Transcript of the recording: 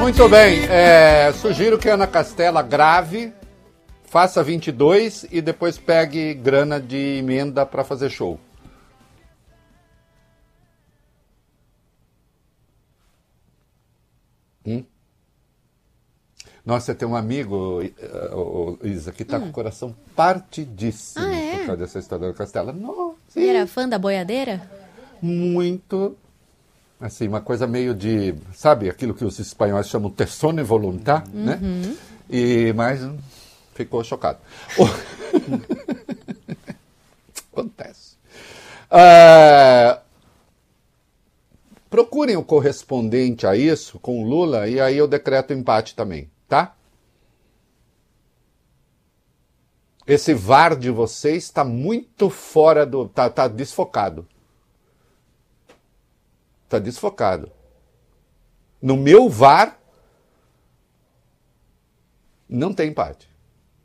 Muito bem, sugiro que a Ana Castela grave, faça 22 e depois pegue grana de emenda para fazer show. Nossa, você tem um amigo, Isa, que tá com o coração partidíssimo por causa dessa história da Ana Castela. Nossa, Ele era fã da boiadeira? muito, assim, uma coisa meio de, sabe, aquilo que os espanhóis chamam persona voluntat, né? Mas ficou chocado. Acontece. Procurem o correspondente a isso com o Lula e aí eu decreto empate também, tá? Esse VAR de vocês está muito fora do... Tá desfocado. Tá desfocado. No meu VAR, não tem empate.